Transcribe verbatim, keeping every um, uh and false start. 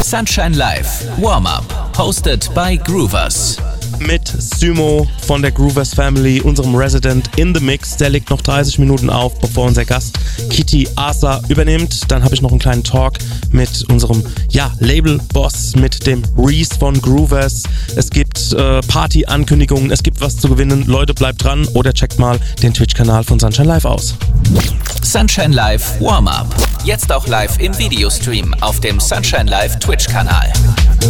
Sunshine Live Warm-Up, hosted by Groovers. Mit Symo von der Groovers Family, unserem Resident in the Mix. Der legt noch dreißig Minuten auf, bevor unser Gast Kitty Asa übernimmt. Dann habe ich noch einen kleinen Talk mit unserem ja, Label-Boss, mit dem Reese von Groovers. Es gibt äh, Party-Ankündigungen, es gibt was zu gewinnen. Leute, bleibt dran oder checkt mal den Twitch-Kanal von Sunshine Live aus. Sunshine Live Warm-Up. Jetzt auch live im Videostream auf dem Sunshine Live Twitch-Kanal.